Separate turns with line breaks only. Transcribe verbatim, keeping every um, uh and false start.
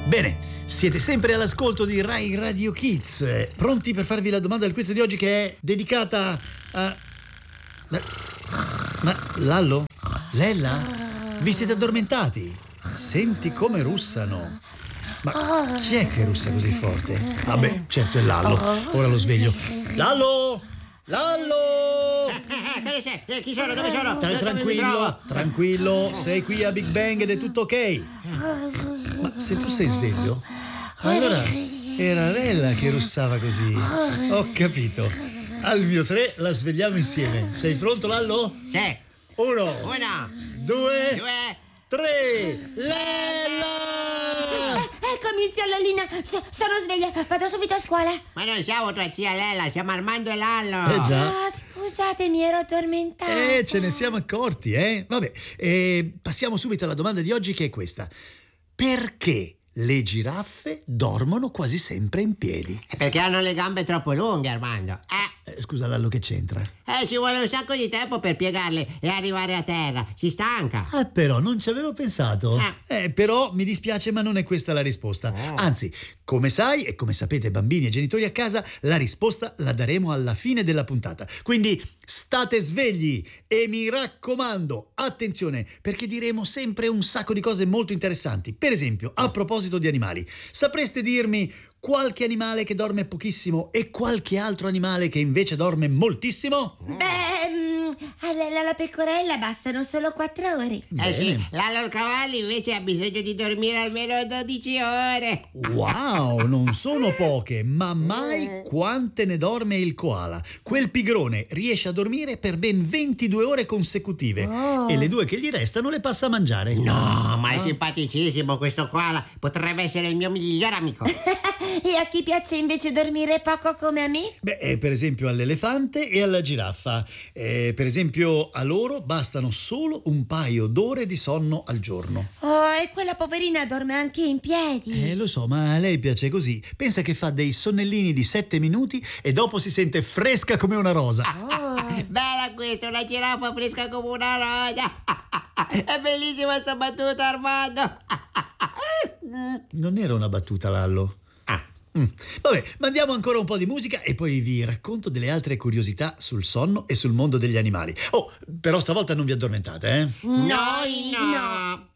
Bene, siete sempre all'ascolto di Rai Radio Kids, pronti per farvi la domanda del quiz di oggi che è dedicata a... Ma, ma Lallo? Lella? Vi siete addormentati? Senti come russano. Ma chi è che russa così forte? Vabbè, certo è Lallo. Ora lo sveglio. Lallo! Lallo!
Eh, eh, eh, chi sono? Dove sono?
Stai
Dove
tranquillo, tranquillo, sei qui a Big Bang ed è tutto ok. Ma se tu sei sveglio, allora era Lella che russava così. Ho capito. Al mio tre la svegliamo insieme. Sei pronto, Lallo?
Sì.
Uno,
Uno,
due,
due.
tre. Lella!
Eccomi, zia Lallina, so- sono sveglia, vado subito a scuola.
Ma non siamo tua zia Lella, siamo Armando e Lallo.
Eh già.
Ah, scusatemi, ero addormentata.
Eh, ce ne siamo accorti, eh? Vabbè, eh, passiamo subito alla domanda di oggi che è questa. Perché le giraffe dormono quasi sempre in piedi?
Perché hanno le gambe troppo lunghe, Armando. Eh,
Eh, scusa, Lallo, che c'entra?
eh, ci vuole un sacco di tempo per piegarle e arrivare a terra. Si stanca.
Ah, però non ci avevo pensato.
Ah.
Eh, però mi dispiace, ma non è questa la risposta.
Oh.
Anzi, come sai e come sapete bambini e genitori a casa, la risposta la daremo alla fine della puntata. Quindi state svegli e mi raccomando, attenzione, perché diremo sempre un sacco di cose molto interessanti. Per esempio, a proposito di animali, sapreste dirmi qualche animale che dorme pochissimo e qualche altro animale che invece dorme moltissimo?
Beh, mm, a Lella la pecorella bastano solo quattro ore.
Eh sì, Lallo il cavallo invece ha bisogno di dormire almeno dodici ore.
Wow, non sono poche, ma mai quante ne dorme il koala. Quel pigrone riesce a dormire per ben ventidue ore consecutive
Oh.
e le due che gli restano le passa a mangiare.
No, ma è simpaticissimo questo koala. Potrebbe essere il mio migliore amico.
E a chi piace invece dormire poco come a me?
Beh, eh, per esempio all'elefante e alla giraffa. Eh, per esempio a loro bastano solo un paio d'ore di sonno al giorno.
Oh, e quella poverina dorme anche in piedi.
Eh, lo so, ma a lei piace così. Pensa che fa dei sonnellini di sette minuti e dopo si sente fresca come una rosa.
Bella questa, una giraffa fresca come una rosa. È bellissima sta battuta, Armando.
Non era una battuta, Lallo.
Ah.
Mm. Vabbè, mandiamo ancora un po' di musica e poi vi racconto delle altre curiosità sul sonno e sul mondo degli animali. Oh, però stavolta non vi addormentate, eh?
Noi no.